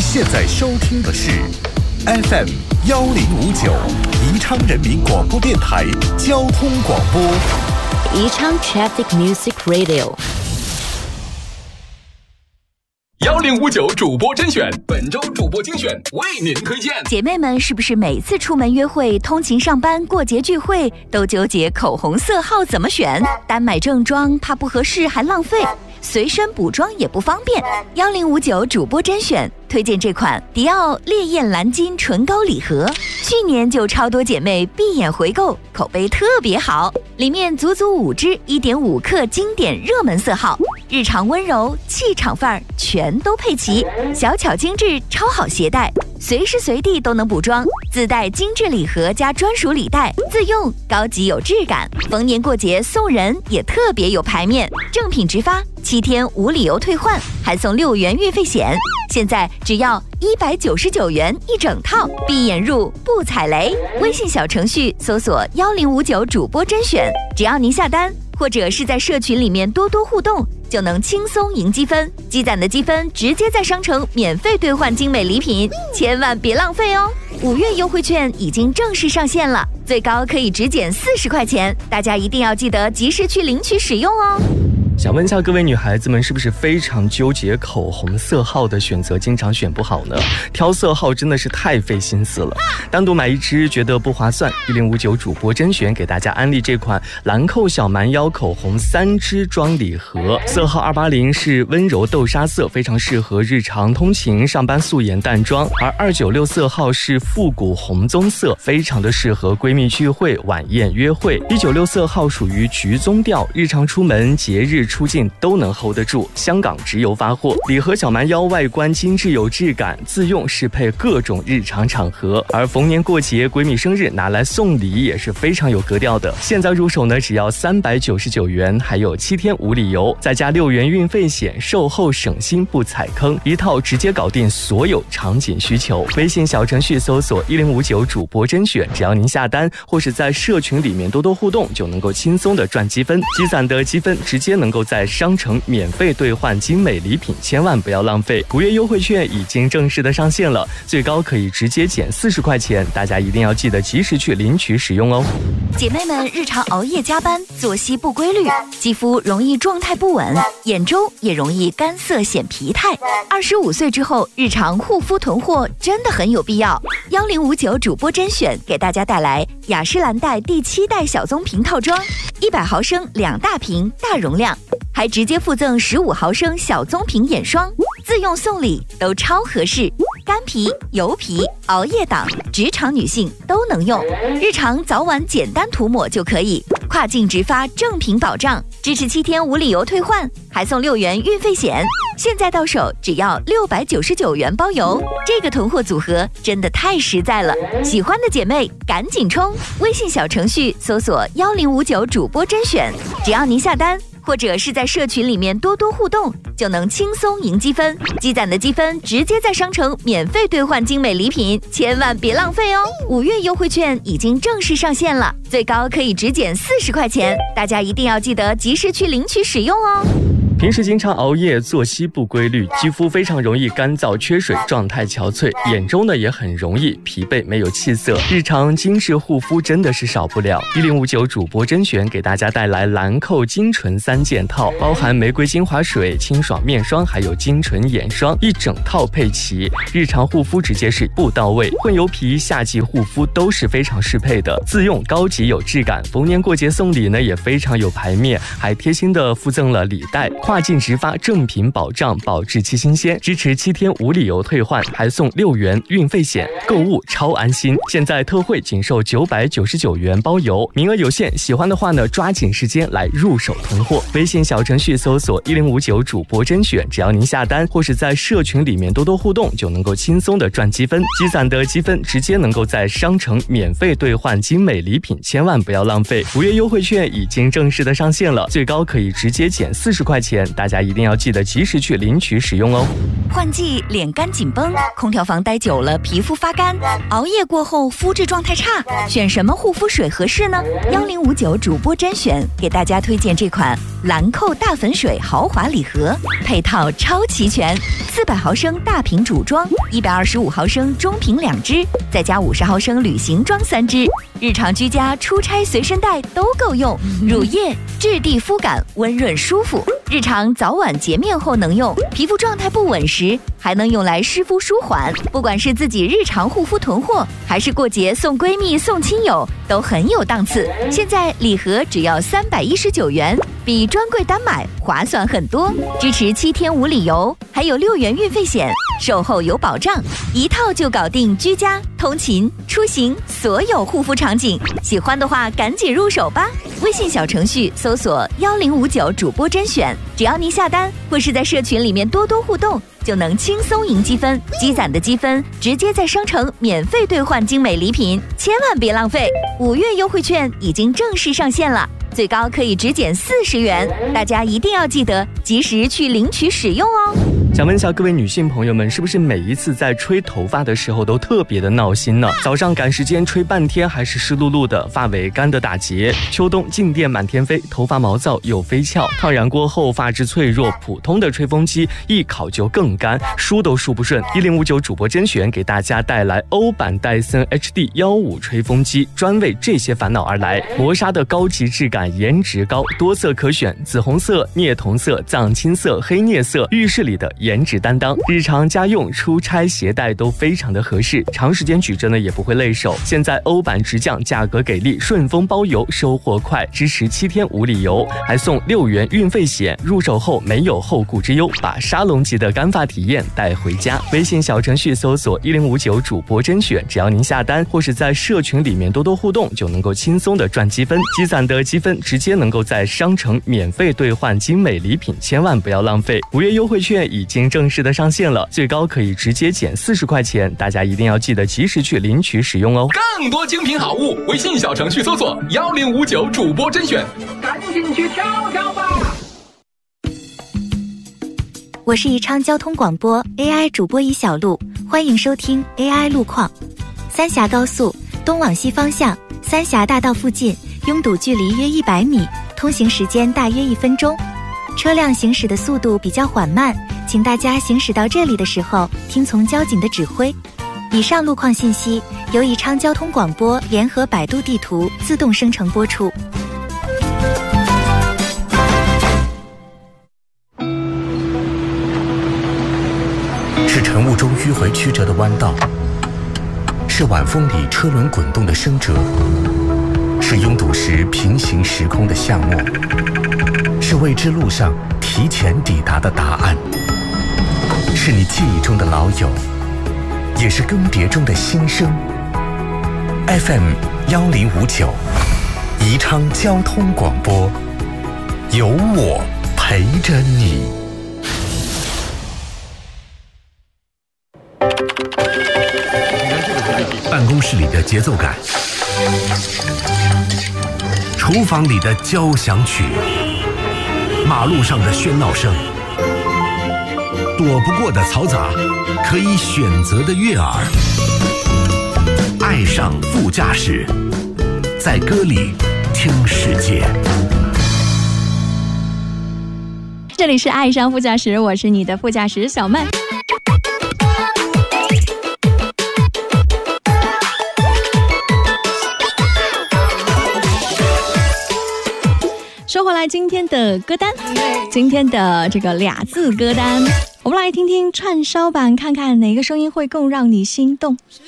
现在收听的是 FM 1059宜昌人民广播电台交通广播。 宜昌 Traffic Music Radio。 1059主播甄选，本周主播精选为您推荐。 姐妹们是不是每次出门约会、通勤上班、过节聚会都纠结口红色号怎么选？单买正装怕不合适还浪费，随身补妆也不方便。1059主播甄选推荐这款迪奥烈焰蓝金唇膏礼盒，去年就超多姐妹闭眼回购，口碑特别好。里面足足5支 1.5 克经典热门色号，日常温柔、气场范儿全都配齐，小巧精致，超好携带，随时随地都能补妆。自带精致礼盒加专属礼袋，自用高级有质感。逢年过节送人也特别有排面，正品直发，7天无理由退换，还送6元运费险。现在只要199元一整套，闭眼入不踩雷。微信小程序搜索1059主播甄选，只要您下单或者是在社群里面多多互动，就能轻松赢积分，积攒的积分直接在商城免费兑换精美礼品，千万别浪费哦！5月优惠券已经正式上线了，最高可以直减40块钱，大家一定要记得及时去领取使用哦。 想问一下各位女孩子们，是不是非常纠结口红色号的选择，经常选不好呢？挑色号真的是太费心思了，单独买一支觉得不划算。1059主播甄选给大家安利这款兰蔻小蛮腰口红3支装礼盒，色号280是温柔豆沙色，非常适合日常通勤、上班素颜淡妆；而296色号是复古红棕色，非常的适合闺蜜聚会、晚宴约会。196色号属于橘棕调，日常出门、节日出境都能 hold 得住，香港直邮发货。礼盒小蛮腰外观精致有质感，自用适配各种日常场合，而逢年过节、闺蜜生日拿来送礼也是非常有格调的。现在入手呢，只要399元，还有7天无理由，再加6元运费险，售后省心不踩坑，一套直接搞定所有场景需求。微信小程序搜索1059主播甄选，只要您下单或是在社群里面多多互动，就能够轻松的赚积分，积攒的积分直接能够在商城免费兑换精美礼品，千万不要浪费。5月优惠券已经正式的上线了，最高可以直接减40块钱，大家一定要记得及时去领取使用哦。 姐妹们日常熬夜加班，作息不规律，肌肤容易状态不稳，眼周也容易干涩显疲态。25岁之后，日常护肤囤货真的很有必要。1059主播甄选给大家带来雅诗兰黛第7代小棕瓶套装，100毫升2大瓶，大容量，还直接附赠15毫升小棕瓶眼霜，自用送礼都超合适。干皮、油皮、熬夜党、职场女性都能用，日常早晚简单涂抹就可以。跨境直发正品保障，支持7天无理由退换，还送6元运费险。现在到手只要699元包邮，这个囤货组合真的太实在了，喜欢的姐妹赶紧冲！微信小程序搜索1059主播甄选，只要您下单或者是在社群里面多多互动，就能轻松赢积分，积攒的积分直接在商城免费兑换精美礼品，千万别浪费哦！5月优惠券已经正式上线了，最高可以直减40块钱，大家一定要记得及时去领取使用哦。 平时经常熬夜，作息不规律，肌肤非常容易干燥缺水，状态憔悴，眼周呢也很容易疲惫没有气色，日常精致护肤真的是少不了。1059主播甄选给大家带来兰蔻精纯3件套，包含玫瑰精华水、清爽面霜还有精纯眼霜，一整套配齐，日常护肤直接是不到位，混油皮、夏季护肤都是非常适配的，自用高级有质感，逢年过节送礼呢也非常有排面，还贴心的附赠了礼袋，跨境直发正品保障，保质期新鲜，支持7天无理由退换，还送6元运费险，购物超安心。现在特惠仅售999元包邮，名额有限，喜欢的话呢，抓紧时间来入手囤货。微信小程序搜索1059主播甄选，只要您下单或是在社群里面多多互动，就能够轻松的赚积分，积攒的积分直接能够在商城免费兑换精美礼品，千万不要浪费。5月优惠券已经正式的上线了，最高可以直接减40块钱，大家一定要记得及时去领取使用哦。 换季脸干紧绷，空调房待久了皮肤发干，熬夜过后肤质状态差，选什么护肤水合适呢？1059主播甄选给大家推荐这款兰蔻大粉水豪华礼盒，配套超齐全，400毫升大瓶主装，125毫升中瓶2支，再加50毫升旅行装3支，日常居家、出差随身带都够用。乳液质地肤感温润舒服，日常早晚洁面后能用，皮肤状态不稳时还能用来湿敷舒缓。不管是自己日常护肤囤货，还是过节送闺蜜送亲友，都很有档次。现在礼盒只要319元，比专柜单买划算很多，支持7天无理由，还有6元运费险，售后有保障，一套就搞定居家、通勤、出行所有护肤场景。喜欢的话赶紧入手吧！微信小程序搜索1059主播甄选，只要您下单或是在社群里面多多互动，就能轻松赢积分，积攒的积分直接在商城免费兑换精美礼品，千万别浪费！5月优惠券已经正式上线了，最高可以直减40元，大家一定要记得及时去领取使用哦。 想问一下各位女性朋友们，是不是每一次在吹头发的时候都特别的闹心呢？早上赶时间吹半天还是湿漉漉的，发尾干的打结；秋冬静电满天飞，头发毛躁又飞翘；烫染过后发质脆弱，普通的吹风机一烤就更干，梳都梳不顺。1059主播甄选给大家带来欧版戴森 HD15吹风机，专为这些烦恼而来。磨砂的高级质感，颜值高，多色可选，紫红色、镍铜色、藏青色、黑镍色，浴室里的颜值担当，日常家用、出差携带都非常的合适，长时间举着呢也不会累手。现在欧版直降，价格给力，顺丰包邮，收货快，支持7天无理由，还送6元运费险，入手后没有后顾之忧，把沙龙级的干发体验带回家。微信小程序搜索1059主播甄选，只要您下单或是在社群里面多多互动，就能够轻松的赚积分，积攒的积分直接能够在商城免费兑换精美礼品，千万不要浪费。5月优惠券已经正式的上线了，最高可以直接减40块钱，大家一定要记得及时去领取使用哦。 更多精品好物，微信小程序搜索1059主播甄选，赶紧去挑挑吧。 我是宜昌交通广播 AI 主播宜小璐，欢迎收听 AI 路况。三峡高速东往西方向，三峡大道附近拥堵距离约100米，通行时间大约1分钟，车辆行驶的速度比较缓慢，请大家行驶到这里的时候听从交警的指挥。以上路况信息由宜昌交通广播联合百度地图自动生成播出。 是晨雾中迂回曲折的弯道，是晚风里车轮滚动的声折，是拥堵时平行时空的巷陌，是未知路上提前抵达的答案，是你记忆中的老友，也是更迭中的新生。FM 1059，宜昌交通广播，有我陪着你。办公室里的节奏感，厨房里的交响曲，马路上的喧闹声，躲不过的嘈杂，可以选择的悦耳。爱上副驾驶，在歌里听世界。 这里是爱上副驾驶，我是你的副驾驶小曼。说回来，今天的歌单，今天的这个2字歌单，我们来听听串烧版，看看哪个声音会更让你心动。